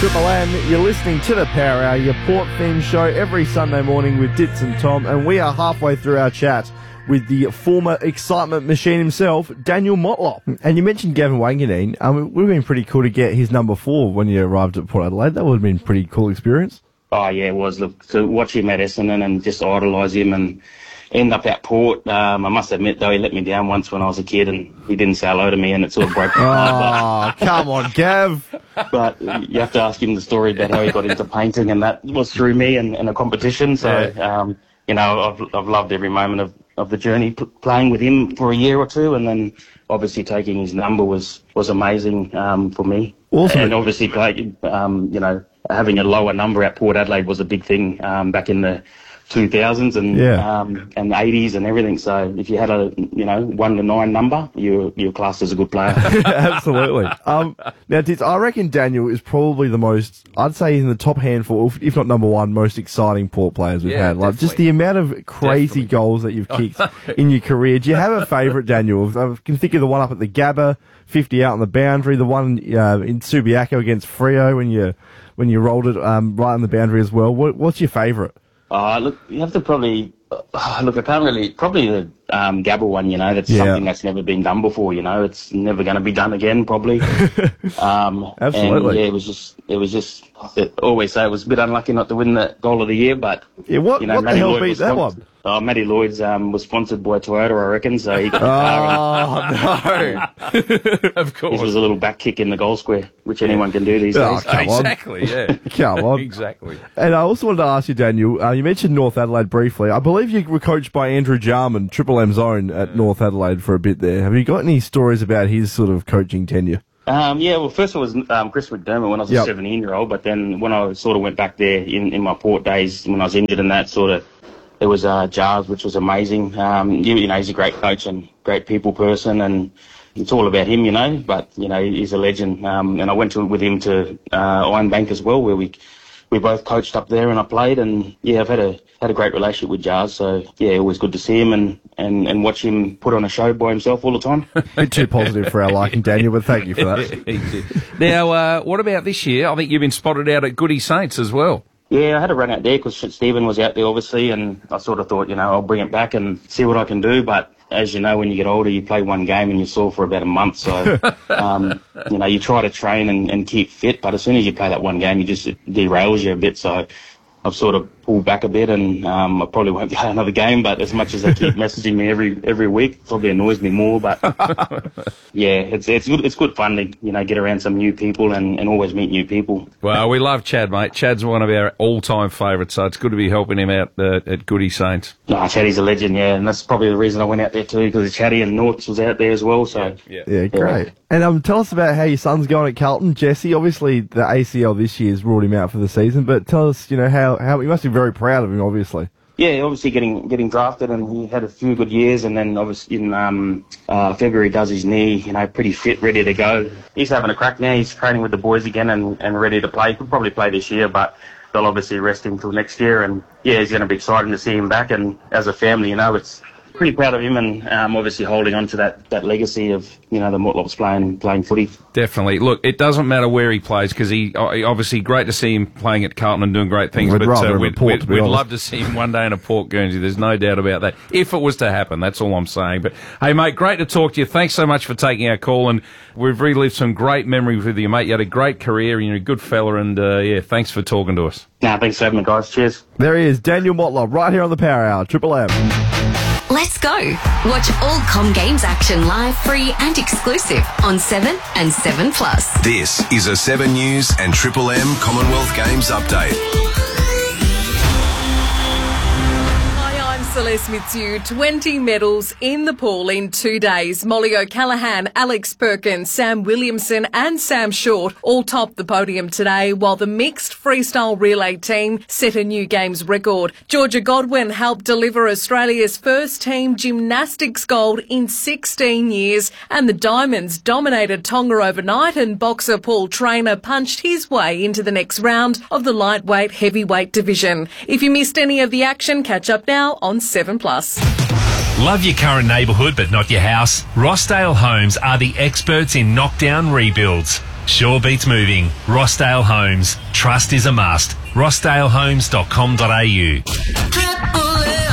Triple M, you're listening to the Power Hour, your port-themed show every Sunday morning with Ditz and Tom, and we are halfway through our chat with the former excitement machine himself, Daniel Motlop. And you mentioned Gavin Wanganeen. It would have been pretty cool to get his number 4 when you arrived at Port Adelaide. That would have been a pretty cool experience. Oh, yeah, it was. Look, to watch him at Essendon and just idolise him and end up at Port. I must admit, though, he let me down once when I was a kid and he didn't say hello to me and it sort of broke my heart. Oh, come on, Gav. But you have to ask him the story about how he got into painting, and that was through me and a competition. So, you know, I've loved every moment of the journey playing with him for a year or two, and then obviously taking his number was amazing for me. Awesome. And obviously, you know, having a lower number at Port Adelaide was a big thing back in the 2000s and 80s and everything. So if you had a 1 to 9 number, you're classed as a good player. Absolutely. Now, Ditz, I reckon Daniel is probably the most, I'd say in the top handful, if not number 1, most exciting Port players we've had. Like, just the amount of crazy goals that you've kicked in your career. Do you have a favourite, Daniel? I can think of the one up at the Gabba, 50 out on the boundary, the one in Subiaco against Freo when you rolled it right on the boundary as well. What's your favourite? Look, you have to probably I can't really. Probably the Gabba one. You know, that's something that's never been done before. You know, it's never going to be done again. Probably. Absolutely. And, it was just. I always say it was a bit unlucky not to win the goal of the year, but what the hell beat that one? Matty Lloyd's was sponsored by Toyota, I reckon, so he got the car no. Of course. This was a little back kick in the goal square, which anyone can do these days. Exactly, yeah. Come on. Exactly. And I also wanted to ask you, Daniel, you mentioned North Adelaide briefly. I believe you were coached by Andrew Jarman, Triple M's own, at North Adelaide for a bit there. Have you got any stories about his sort of coaching tenure? Well, first it was Chris McDermott when I was a 17-year-old, but then when I sort of went back there in my Port days, when I was injured and that sort of, there was Jars, which was amazing. He's a great coach and great people person, and it's all about him, you know. But he's a legend. And I went with him to Ironbank as well, where we both coached up there, and I played. And I've had a great relationship with Jars. So always good to see him and watch him put on a show by himself all the time. A bit too positive for our liking, Daniel, but thank you for that. Now, what about this year? I think you've been spotted out at Goody Saints as well. Yeah, I had a run out there because Stephen was out there, obviously, and I sort of thought, I'll bring it back and see what I can do. But as you know, when you get older, you play one game and you're sore for about a month. So, you try to train and keep fit, but as soon as you play that one game, it derails you a bit. So I've sort of pulled back a bit, and I probably won't play another game. But as much as they keep messaging me every week, it probably annoys me more. But it's good fun to get around some new people and always meet new people. Well, we love Chad, mate. Chad's one of our all-time favourites, so it's good to be helping him out at Goody Saints. No, Chaddy's a legend, and that's probably the reason I went out there too, because Chaddy and Norts was out there as well. So yeah, great. And tell us about how your son's going at Carlton, Jesse. Obviously, the ACL this year has ruled him out for the season, but tell us, how you must be very proud of him, obviously. Yeah, obviously getting drafted, and he had a few good years, and then obviously in February does his knee, pretty fit, ready to go. He's having a crack now. He's training with the boys again and ready to play. He could probably play this year, but they'll obviously rest him till next year, and it's going to be exciting to see him back. And as a family, it's pretty proud of him, and obviously holding on to that legacy of the Motlops playing footy. Definitely. Look, it doesn't matter where he plays, because he obviously great to see him playing at Carlton and doing great things. We'd love to see him one day in a Port Guernsey. There's no doubt about that. If it was to happen, that's all I'm saying. But hey, mate, great to talk to you. Thanks so much for taking our call, and we've relived some great memories with you, mate. You had a great career, and you're a good fella, and thanks for talking to us. Thanks for having me, guys. Cheers. There he is, Daniel Motlop, right here on the Power Hour, Triple M. Let's go. Watch all Com Games action live, free and exclusive on 7 and 7+. This is a 7 News and Triple M Commonwealth Games update. Celeste Mitsu, 20 medals in the pool in 2 days. Molly O'Callaghan, Alex Perkins, Sam Williamson and Sam Short all topped the podium today, while the mixed freestyle relay team set a new games record. Georgia Godwin helped deliver Australia's first team gymnastics gold in 16 years, and the Diamonds dominated Tonga overnight, and boxer Paul Trainer punched his way into the next round of the lightweight heavyweight division. If you missed any of the action, catch up now on 7+. Love your current neighbourhood but not your house? Rossdale Homes are the experts in knockdown rebuilds. Sure beats moving. Rossdale Homes. Trust is a must. rossdalehomes.com.au.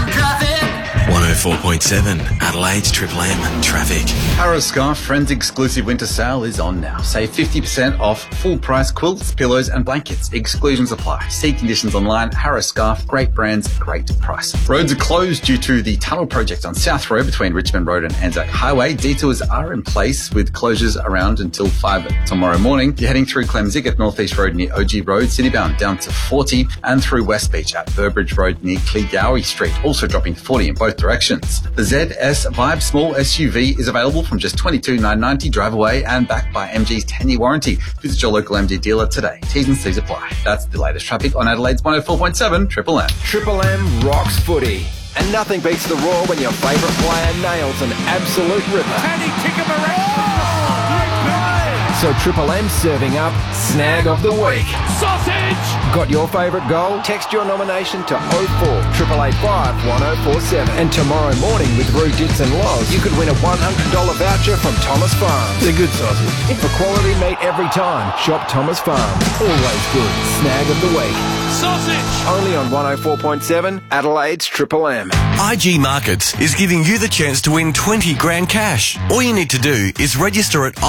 104.7 Adelaide's Triple M traffic. Harrow Scarf Friends exclusive winter sale is on now. Save 50% off full price quilts, pillows and blankets. Exclusions apply. See conditions online. Harrow Scarf, great brands, great price. Roads are closed due to the tunnel project on South Road between Richmond Road and Anzac Highway. Detours are in place with closures around until 5 tomorrow morning. You're heading through Clemzig at North East Road near OG Road, Citybound down to 40, and through West Beach at Burbridge Road near Clegowie Street, also dropping to 40 in both directions. The ZS Vibe small SUV is available from just $22,990 drive away and backed by MG's 10-year warranty. Visit your local MG dealer today. T's and C's apply. That's the latest traffic on Adelaide's 104.7 Triple M. Triple M rocks footy. And nothing beats the roar when your favourite player nails an absolute ripper. Can he kick him around? So Triple M's serving up Snag of the Week. Sausage! Got your favourite goal? Text your nomination to 04 885 1047. And tomorrow morning with Roo, Dits and Loz, you could win a $100 voucher from Thomas Farms. They're good sausage. For quality meat every time, shop Thomas Farms. Always good. Snag of the Week. Sausage! Only on 104.7 Adelaide's Triple M. IG Markets is giving you the chance to win 20 grand cash. All you need to do is register at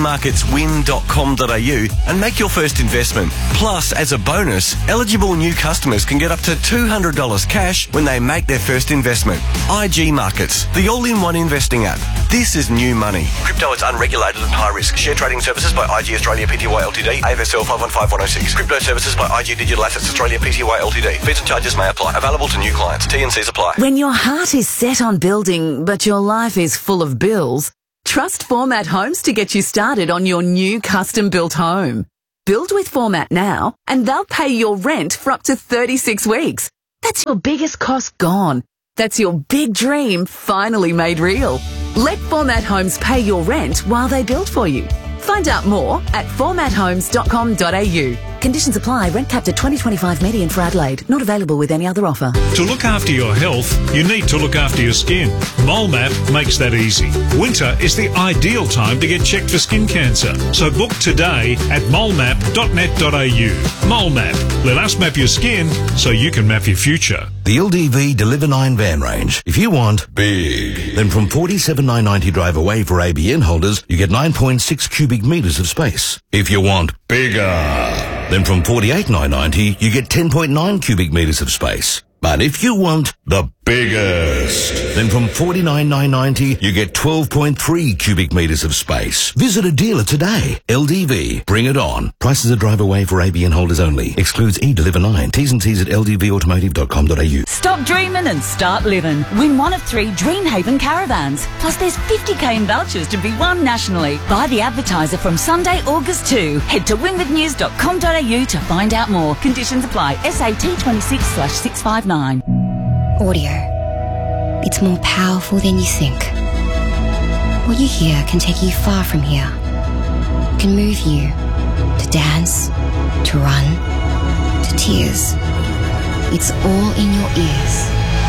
igmarketswin.com.au and make your first investment. Plus, as a bonus, eligible new customers can get up to $200 cash when they make their first investment. IG Markets, the all-in-one investing app. This is new money. Crypto is unregulated and high risk. Share trading services by IG Australia Pty Ltd. AFSL 515106. Crypto services by IG Digital Assets Australia Pty Ltd. Fees and charges may apply. Available to new clients. T&Cs apply. When your heart is set on building, but your life is full of bills, trust Format Homes to get you started on your new custom-built home. Build with Format now, and they'll pay your rent for up to 36 weeks. That's your biggest cost gone. That's your big dream finally made real. Let Format Homes pay your rent while they build for you. Find out more at formathomes.com.au. Conditions apply. Rent capped at 2025 median for Adelaide. Not available with any other offer. To look after your health, you need to look after your skin. MoleMap makes that easy. Winter is the ideal time to get checked for skin cancer. So book today at molemap.net.au. MoleMap. Let us map your skin so you can map your future. The LDV Deliver 9 van range. If you want big, then from $47,990 drive away for ABN holders, you get 9.6 cubic metres of space. If you want bigger, then from $48,990 you get 10.9 cubic metres of space. But if you want the biggest, then from $49,990 you get 12.3 cubic metres of space. Visit a dealer today. LDV, bring it on. Prices are drive away for ABN holders only. Excludes e-Deliver 9. T's and C's at ldvautomotive.com.au. Stop dreaming and start living. Win one of 3 Dreamhaven caravans. Plus there's 50k in vouchers to be won nationally. Buy the advertiser from Sunday, August 2. Head to winwithnews.com.au to find out more. Conditions apply. SAT 26/659. Audio. It's more powerful than you think. What you hear can take you far from here. It can move you to dance, to run, to tears. It's all in your ears.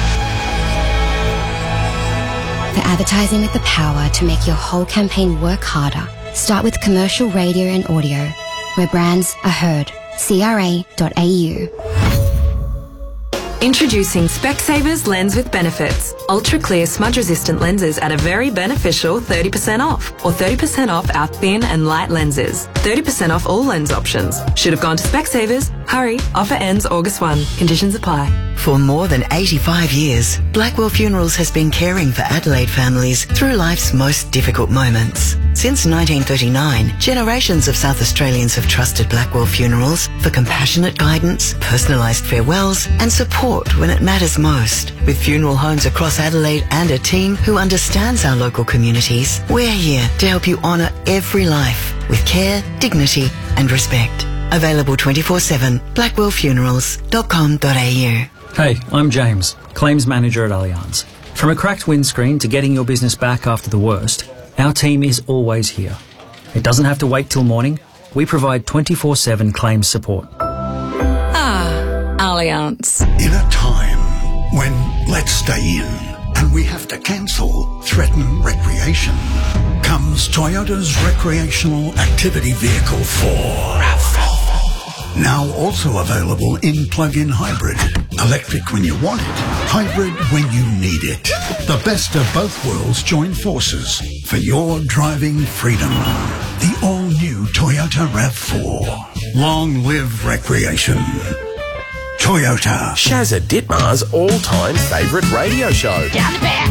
For advertising with the power to make your whole campaign work harder, start with commercial radio and audio, where brands are heard. CRA.au. Introducing Specsavers Lens with Benefits. Ultra clear smudge resistant lenses at a very beneficial 30% off, or 30% off our thin and light lenses. 30% off all lens options. Should have gone to Specsavers. Hurry, offer ends August 1. Conditions apply. For more than 85 years, Blackwell Funerals has been caring for Adelaide families through life's most difficult moments. Since 1939, generations of South Australians have trusted Blackwell Funerals for compassionate guidance, personalised farewells and support when it matters most. With funeral homes across Adelaide and a team who understands our local communities, we're here to help you honour every life with care, dignity and respect. Available 24/7, blackwellfunerals.com.au. Hey, I'm James, Claims Manager at Allianz. From a cracked windscreen to getting your business back after the worst, our team is always here. It doesn't have to wait till morning. We provide 24/7 claims support. Allianz. In a time when let's stay in and when we have to cancel, threaten recreation, comes Toyota's recreational activity vehicle 4. Now also available in plug-in hybrid. Electric when you want it, hybrid when you need it. The best of both worlds join forces for your driving freedom. The all-new Toyota RAV4. Long live recreation. Toyota. Shazza Ditmar's all-time favourite radio show. Down the back.